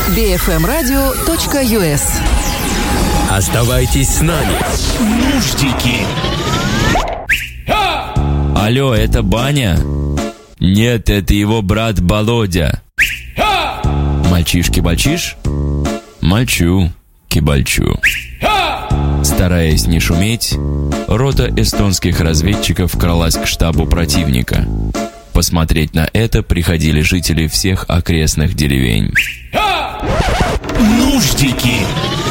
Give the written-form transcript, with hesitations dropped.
bfmradio.us. Оставайтесь с нами. Нуждики. Алло, это Баня? Нет, это его брат Володя. Мальчишки-бальчиш? Мальчу, кибальчу. Стараясь не шуметь, рота эстонских разведчиков кралась к штабу противника. Посмотреть на это приходили жители всех окрестных деревень. Нуждики.